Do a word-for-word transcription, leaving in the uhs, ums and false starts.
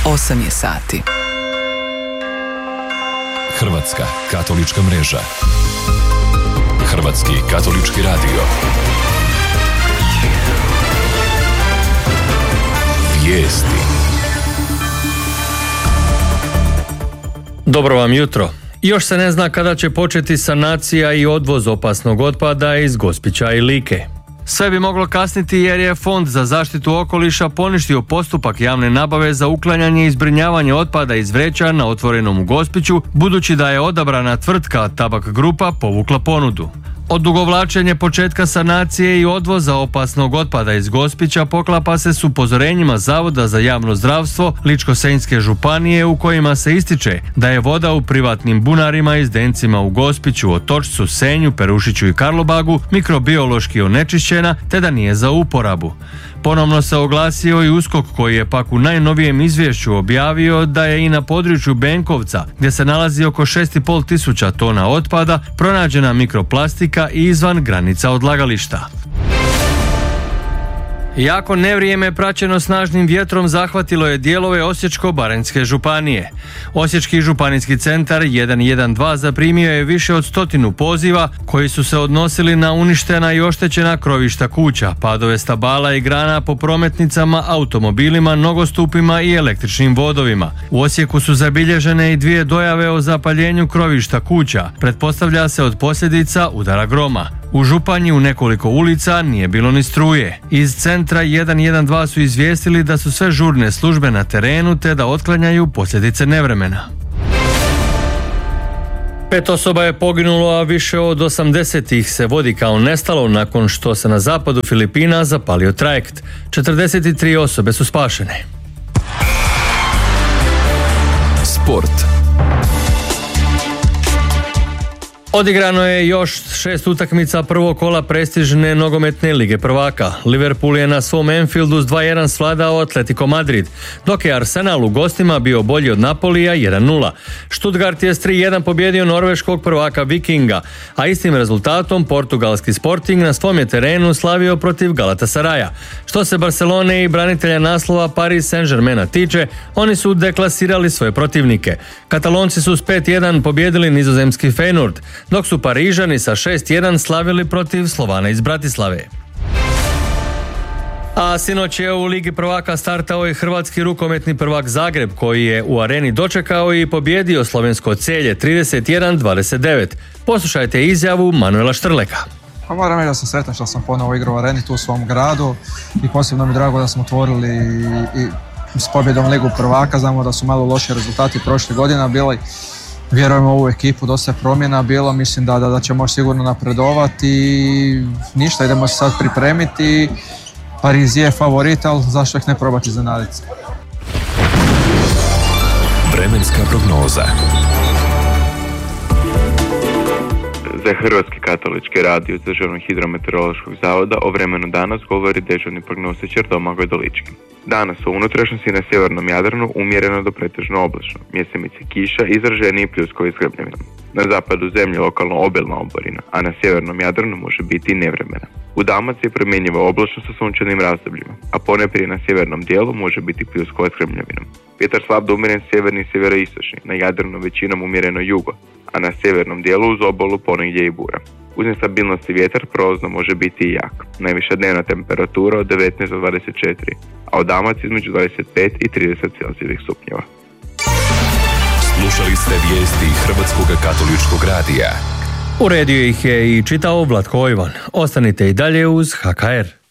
osam je sati. Hrvatska katolička mreža. Hrvatski katolički radio. Vijesti. Dobro vam jutro. Još se ne zna kada će početi sanacija i odvoz opasnog otpada iz Gospića i Like. Sve bi moglo kasniti jer je Fond za zaštitu okoliša poništio postupak javne nabave za uklanjanje i zbrinjavanje otpada iz vreća na otvorenom u Gospiću, budući da je odabrana tvrtka Tabak Grupa povukla ponudu. Odugovlačenje početka sanacije i odvoza opasnog otpada iz Gospića poklapa se s upozorenjima Zavoda za javno zdravstvo Ličko-senjske županije u kojima se ističe da je voda u privatnim bunarima i zdencima u Gospiću, Otočcu, Senju, Perušiću i Karlobagu mikrobiološki onečišćena te da nije za uporabu. Ponovno se oglasio i USKOK koji je pak u najnovijem izvješću objavio da je i na području Benkovca, gdje se nalazi oko šest i pol tisuća tona otpada, pronađena mikroplastika i izvan granica odlagališta. Jako nevrijeme praćeno snažnim vjetrom zahvatilo je dijelove Osječko-baranjske županije. Osječki županijski centar jedan jedan dva zaprimio je više od stotinu poziva koji su se odnosili na uništena i oštećena krovišta kuća, padove stabala i grana po prometnicama, automobilima, nogostupima i električnim vodovima. U Osijeku su zabilježene i dvije dojave o zapaljenju krovišta kuća, pretpostavlja se od posljedica udara groma. U Županji u nekoliko ulica nije bilo ni struje. Iz centra jedan jedan dva su izvijestili da su sve žurne službe na terenu te da otklanjaju posljedice nevremena. Pet osoba je poginulo, a više od osamdeset ih se vodi kao nestalo nakon što se na zapadu Filipina zapalio trajekt. četrdeset tri osobe su spašene. Sport. Odigrano je još šest utakmica prvog kola prestižne nogometne lige prvaka. Liverpool je na svom Anfieldu s dva jedan svladao Atletico Madrid, dok je Arsenal u gostima bio bolji od Napolija jedan nula. Stuttgart je s tri jedan pobjedio norveškog prvaka Vikinga, a istim rezultatom portugalski Sporting na svom je terenu slavio protiv Galatasaraja. Što se Barcelone i branitelja naslova Paris Saint-Germaina tiče, oni su deklasirali svoje protivnike. Katalonci su s pet jedan pobjedili nizozemski Feyenoord, dok su Parižani sa šest jedan slavili protiv Slovana iz Bratislave. A sinoć je u Ligi prvaka startao i hrvatski rukometni prvak Zagreb, koji je u areni dočekao i pobjedio slovensko Celje trideset jedan dvadeset devet. Poslušajte izjavu Manuela Štrleka. Pa moram reći da sam sretan što sam ponovo igrao u areni tu u svom gradu i posebno mi drago da smo otvorili i, i s pobjedom Ligu prvaka. Znamo da su malo loši rezultati prošle godine bili. Vjerujemo u ovu ekipu, dosta je promjena bilo, mislim da, da, da ćemo sigurno napredovati i ništa, idemo se sad pripremiti. Pariz je favorit, ali zašto ih ne probati iznenaditi? Vremenska prognoza. Za Hrvatski katolički radio Državnog hidrometeorološkog zavoda o vremenu danas govori dežurni prognostičar Domagoj Dolički. Danas u unutrašnjosti na sjevernom Jadranu umjereno do pretežno oblačno, mjesemice kiša, izraženiji pljuskovi s grmljavinom. Na zapadu zemlje lokalno obilna oborina, a na sjevernom Jadranu može biti i nevremena. U Dalmaciji je promjenjiva oblačno sa sunčanim razdobljima, a ponajprije na sjevernom dijelu može biti pljuskova s grmljavinom. Vjetar slab do umjeren sjeverni i sjeveroistočni, na Jadranu većinom umjereno jugo, a na sjevernom dijelu uz obalu ponegdje i bura. Uz nestabilnosti vjetar prolazno može biti i jak. Najviša dnevna temperatura od devetnaest do dvadeset četiri, a u Dalmaciji između dvadeset pet i trideset celzijevih stupnjeva. Slušali ste vijesti Hrvatskog katoličkog radija. Uredio ih je i čitao Vlatko Ojvan. Ostanite i dalje uz H K R.